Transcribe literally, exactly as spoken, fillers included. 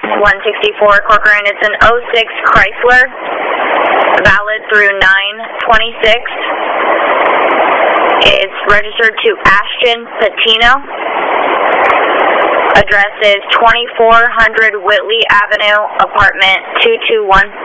one sixty-four Corcoran. It's an oh six Chrysler, valid through nine twenty-six. It's registered to Ashton Patino. Address is twenty-four hundred Whitley Avenue, apartment two two one.